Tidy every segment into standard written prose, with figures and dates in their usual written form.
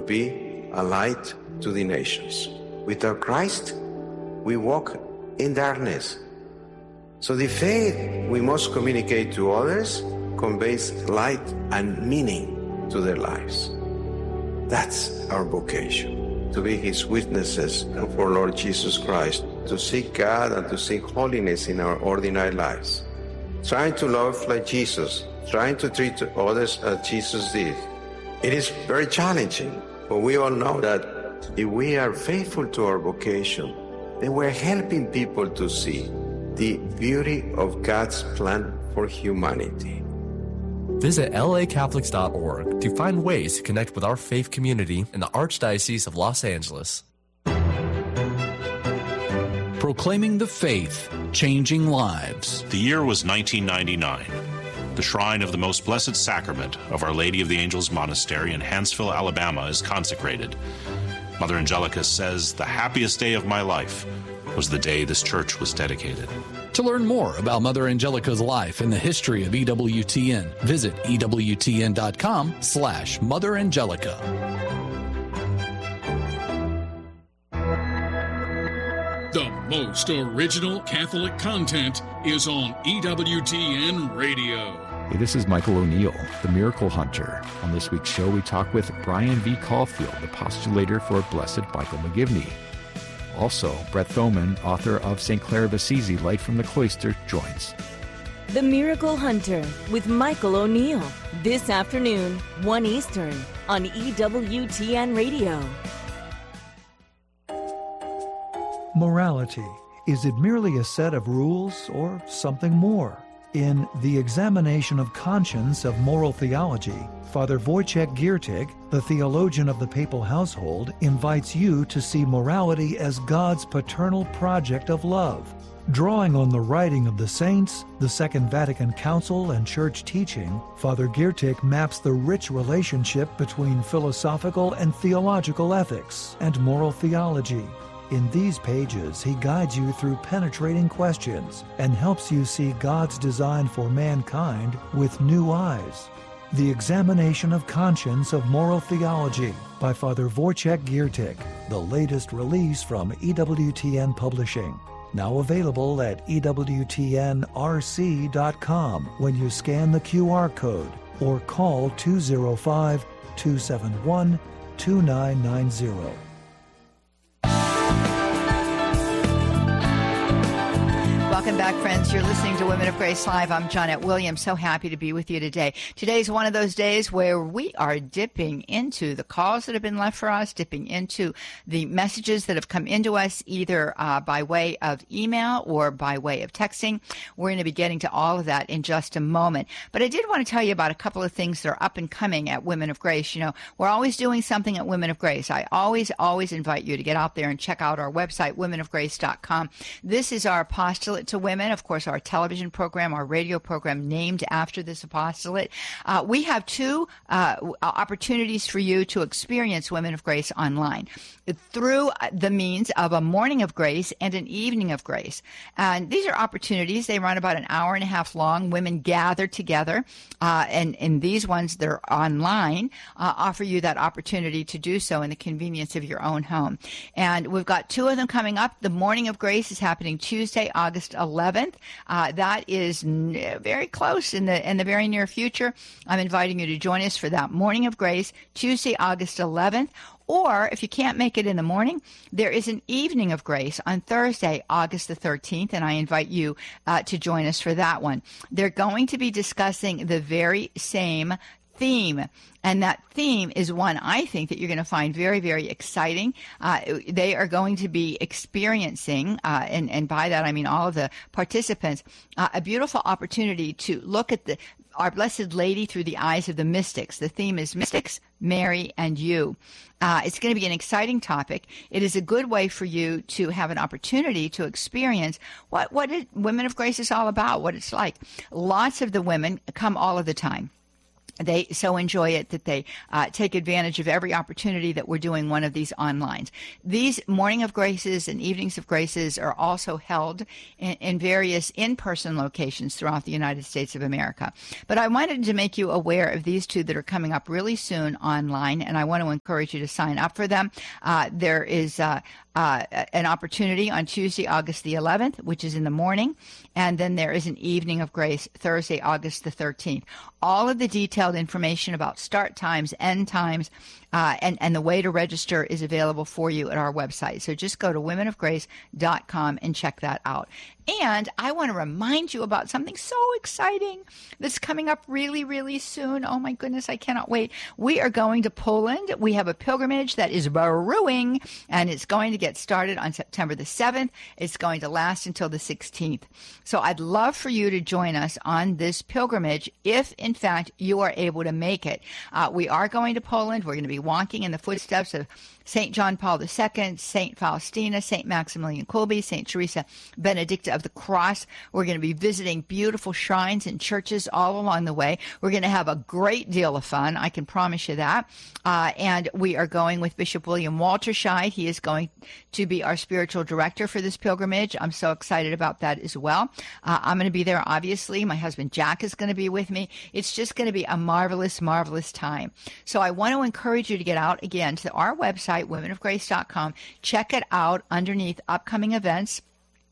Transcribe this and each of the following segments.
to be a light to the nations. Without Christ, we walk in darkness. So the faith we must communicate to others conveys light and meaning to their lives. That's our vocation, to be His witnesses for Lord Jesus Christ, to seek God and to seek holiness in our ordinary lives. Trying to love like Jesus, trying to treat others as Jesus did. It is very challenging, but we all know that if we are faithful to our vocation, then we're helping people to see the beauty of God's plan for humanity. Visit lacatholics.org to find ways to connect with our faith community in the Archdiocese of Los Angeles. Proclaiming the faith, changing lives. The year was 1999. The shrine of the Most Blessed Sacrament of Our Lady of the Angels Monastery in Hanceville, Alabama is consecrated. Mother Angelica says, "The happiest day of my life was the day this church was dedicated." To learn more about Mother Angelica's life and the history of EWTN, visit EWTN.com/Mother Angelica. The most original Catholic content is on EWTN Radio. Hey, this is Michael O'Neill, the Miracle Hunter. On this week's show, we talk with Brian V. Caulfield, the postulator for Blessed Michael McGivney. Also, Brett Thoman, author of St. Clare of Assisi, Light from the Cloister, joins. The Miracle Hunter with Michael O'Neill. This afternoon, 1 Eastern, on EWTN Radio. Morality. Is it merely a set of rules or something more? In The Examination of Conscience of Moral Theology, Father Wojciech Giertych, the theologian of the papal household, invites you to see morality as God's paternal project of love. Drawing on the writing of the saints, the Second Vatican Council, and church teaching, Father Giertych maps the rich relationship between philosophical and theological ethics and moral theology. In these pages, he guides you through penetrating questions and helps you see God's design for mankind with new eyes. The Examination of Conscience of Moral Theology by Father Wojciech Giertych, the latest release from EWTN Publishing. Now available at EWTNRC.com when you scan the QR code or call 205-271-2990. Welcome back, friends. You're listening to Women of Grace Live. I'm Johnnette Williams. So happy to be with you today. Today's one of those days where we are dipping into the calls that have been left for us, dipping into the messages that have come into us either by way of email or by way of texting. We're going to be getting to all of that in just a moment. But I did want to tell you about a couple of things that are up and coming at Women of Grace. You know, we're always doing something at Women of Grace. I always invite you to get out there and check out our website, womenofgrace.com. This is our apostolate to women, of course, our television program, our radio program named after this apostolate. We have two opportunities for you to experience Women of Grace online through the means of a morning of grace and an evening of grace. And these are opportunities. They run about an hour and a half long. Women gather together, and these ones, they're online, offer you that opportunity to do so in the convenience of your own home. And we've got two of them coming up. The morning of grace is happening Tuesday, August 11th. That is very close in the very near future. I'm inviting you to join us for that morning of grace, Tuesday, August 11th. Or if you can't make it in the morning, there is an evening of grace on Thursday, August the 13th, and I invite you to join us for that one. They're going to be discussing the very same theme. And that theme is one I think that you're going to find very, very exciting. They are going to be experiencing, and by that I mean all of the participants, a beautiful opportunity to look at our Blessed Lady through the eyes of the mystics. The theme is Mystics, Mary, and You. It's going to be an exciting topic. It is a good way for you to have an opportunity to experience what Women of Grace is all about, what it's like. Lots of the women come all of the time. They so enjoy it that they take advantage of every opportunity that we're doing one of these online. These Morning of Graces and Evenings of Graces are also held in various in-person locations throughout the United States of America. But I wanted to make you aware of these two that are coming up really soon online, and I want to encourage you to sign up for them. There is an opportunity on Tuesday, August the 11th, which is in the morning, and then there is an Evening of Grace Thursday, August the 13th. All of the detailed information about start times, end times, and the way to register is available for you at our website. So just go to womenofgrace.com and check that out. And I want to remind you about something so exciting that's coming up really, really soon. Oh my goodness, I cannot wait. We are going to Poland. We have a pilgrimage that is brewing, and it's going to get started on September the 7th. It's going to last until the 16th. So I'd love for you to join us on this pilgrimage if, in fact, you are able to make it. We are going to Poland. We're going to be walking in the footsteps of St. John Paul II, St. Faustina, St. Maximilian Kolbe, St. Teresa Benedicta of the Cross. We're going to be visiting beautiful shrines and churches all along the way. We're going to have a great deal of fun. I can promise you that. And we are going with Bishop William Walterscheid. He is going to be our spiritual director for this pilgrimage. I'm so excited about that as well. I'm going to be there, obviously. My husband Jack is going to be with me. It's just going to be a marvelous, marvelous time. So I want to encourage you to get out again to our website, womenofgrace.com. Check it out underneath upcoming events.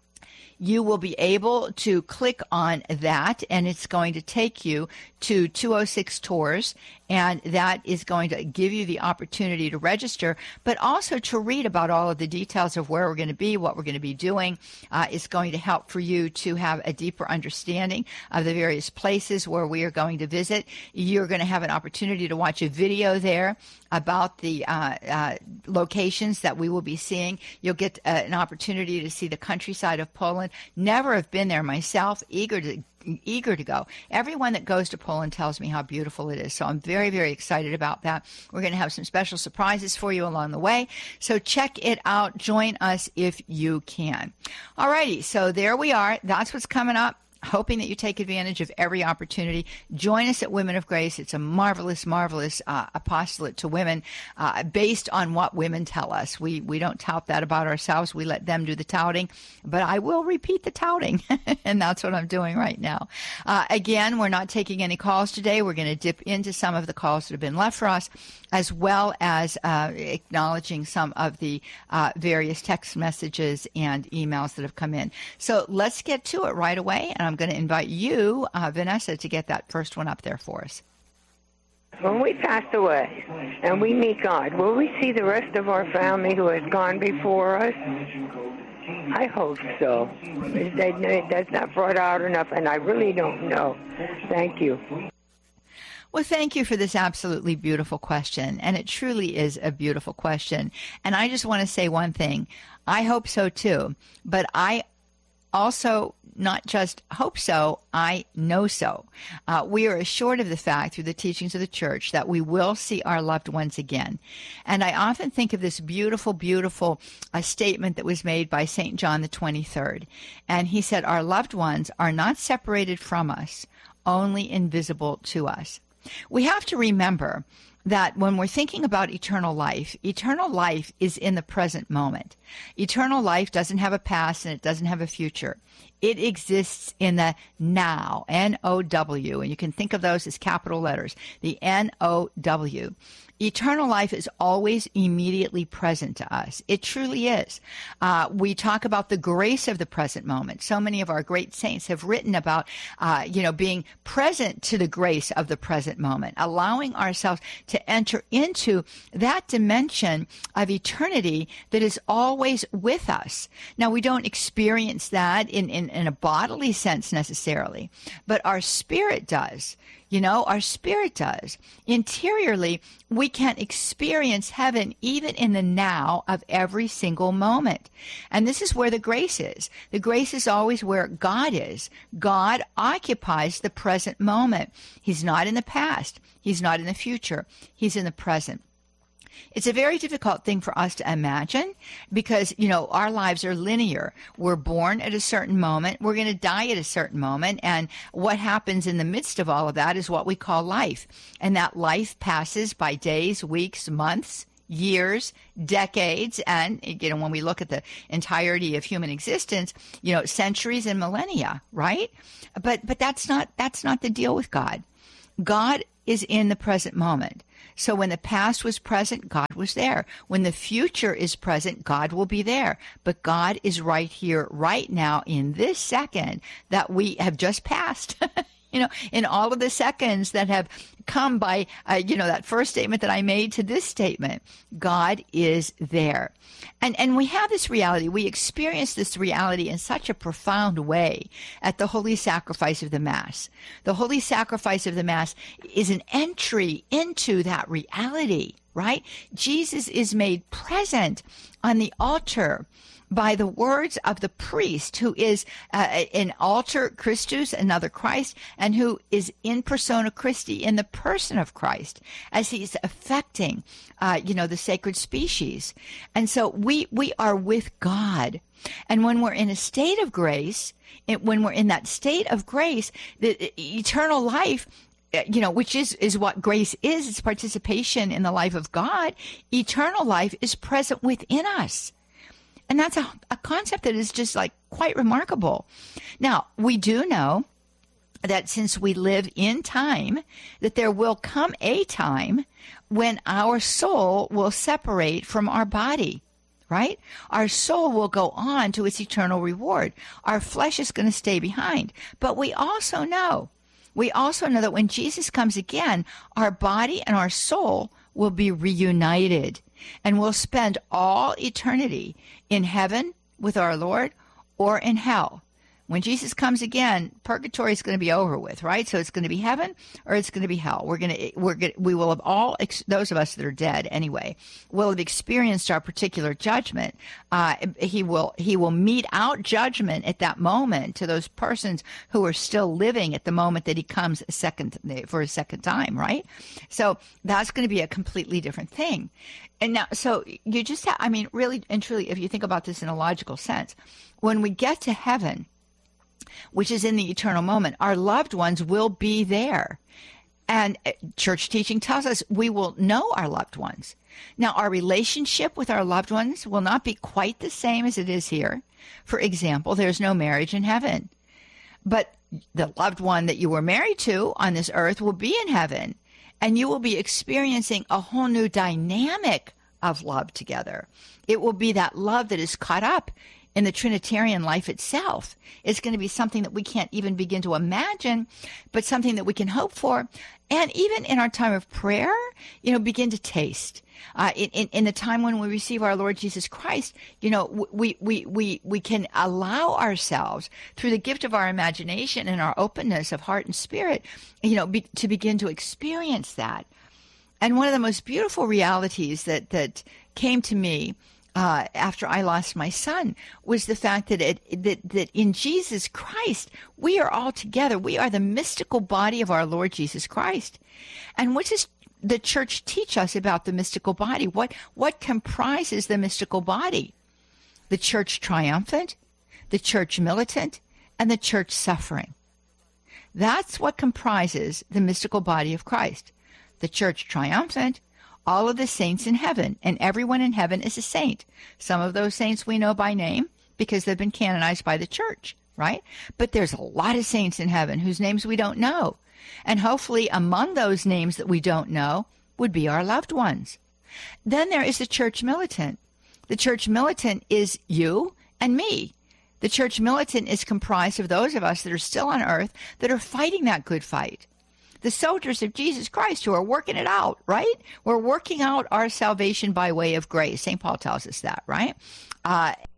You will be able to click on that, and it's going to take you to 206 Tours, and that is going to give you the opportunity to register, but also to read about all of the details of where we're going to be, what we're going to be doing. It's going to help for you to have a deeper understanding of the various places where we are going to visit. You're going to have an opportunity to watch a video there about the locations that we will be seeing. You'll get an opportunity to see the countryside of Poland. Never have been there myself, eager to go. Everyone that goes to Poland tells me how beautiful it is. So I'm very, very excited about that. We're going to have some special surprises for you along the way. So check it out. Join us if you can. All righty. So there we are. That's what's coming up. Hoping that you take advantage of every opportunity. Join us at Women of Grace. It's a marvelous, marvelous apostolate to women based on what women tell us. We don't tout that about ourselves. We let them do the touting. But I will repeat the touting, and that's what I'm doing right now. Again, we're not taking any calls today. We're going to dip into some of the calls that have been left for us, as well as acknowledging some of the various text messages and emails that have come in. So let's get to it right away, and I'm going to invite you, Vanessa, to get that first one up there for us. When we pass away and we meet God, will we see the rest of our family who has gone before us? I hope so. That's not brought out enough, and I really don't know. Thank you. Well, thank you for this absolutely beautiful question, and it truly is a beautiful question. And I just want to say one thing. I hope so, too, but I also not just hope so, I know so. We are assured of the fact through the teachings of the church that we will see our loved ones again. And I often think of this beautiful, beautiful statement that was made by St. John the 23rd. And he said, our loved ones are not separated from us, only invisible to us. We have to remember that when we're thinking about eternal life is in the present moment. Eternal life doesn't have a past and it doesn't have a future. It exists in the now, N-O-W, and you can think of those as capital letters, the N-O-W. Eternal life is always immediately present to us. It truly is. We talk about the grace of the present moment. So many of our great saints have written about, being present to the grace of the present moment, allowing ourselves to enter into that dimension of eternity that is always with us. Now, we don't experience that in a bodily sense necessarily, but our spirit does. Our spirit does. Interiorly, we can experience heaven even in the now of every single moment. And this is where the grace is. The grace is always where God is. God occupies the present moment. He's not in the past. He's not in the future. He's in the present. It's a very difficult thing for us to imagine because, our lives are linear. We're born at a certain moment. We're going to die at a certain moment. And what happens in the midst of all of that is what we call life. And that life passes by days, weeks, months, years, decades, and when we look at the entirety of human existence, centuries and millennia, right? But that's not the deal with God. God is in the present moment. So when the past was present, God was there. When the future is present, God will be there. But God is right here, right now, in this second that we have just passed. In all of the seconds that have come by, that first statement that I made to this statement, God is there. And we have this reality. We experience this reality in such a profound way at the Holy Sacrifice of the Mass. The Holy Sacrifice of the Mass is an entry into that reality, right? Jesus is made present on the altar by the words of the priest, who is an alter Christus, another Christ, and who is in persona Christi, in the person of Christ, as he's affecting, the sacred species. And so we are with God. And when we're in a state of grace, when we're in that state of grace, the eternal life, which is what grace is, it's participation in the life of God. Eternal life is present within us. And that's a concept that is just quite remarkable. Now, we do know that since we live in time, that there will come a time when our soul will separate from our body, right? Our soul will go on to its eternal reward. Our flesh is going to stay behind. But we also know that when Jesus comes again, our body and our soul will be reunited. And we'll spend all eternity in heaven with our Lord or in hell. When Jesus comes again, purgatory is going to be over with, right? So it's going to be heaven or it's going to be hell. We will have all, those of us that are dead anyway, will have experienced our particular judgment. He will mete out judgment at that moment to those persons who are still living at the moment that he comes for a second time, right? So that's going to be a completely different thing. And now, so you just really and truly, if you think about this in a logical sense, when we get to heaven, which is in the eternal moment, our loved ones will be there. And church teaching tells us we will know our loved ones. Now, our relationship with our loved ones will not be quite the same as it is here. For example, there's no marriage in heaven. But the loved one that you were married to on this earth will be in heaven. And you will be experiencing a whole new dynamic of love together. It will be that love that is caught up in the Trinitarian life itself. It's going to be something that we can't even begin to imagine, but something that we can hope for. And even in our time of prayer, begin to taste. In the time when we receive our Lord Jesus Christ, we can allow ourselves, through the gift of our imagination and our openness of heart and spirit, to begin to experience that. And one of the most beautiful realities that came to me after I lost my son was the fact that that in Jesus Christ, we are all together. We are the mystical body of our Lord Jesus Christ. And what does the church teach us about the mystical body? What comprises the mystical body? The church triumphant, the church militant, and the church suffering. That's what comprises the mystical body of Christ. The church triumphant, all of the saints in heaven, and everyone in heaven is a saint. Some of those saints we know by name because they've been canonized by the church, right? But there's a lot of saints in heaven whose names we don't know. And hopefully among those names that we don't know would be our loved ones. Then there is the church militant. The church militant is you and me. The church militant is comprised of those of us that are still on earth that are fighting that good fight. The soldiers of Jesus Christ who are working it out, right? We're working out our salvation by way of grace. St. Paul tells us that, right?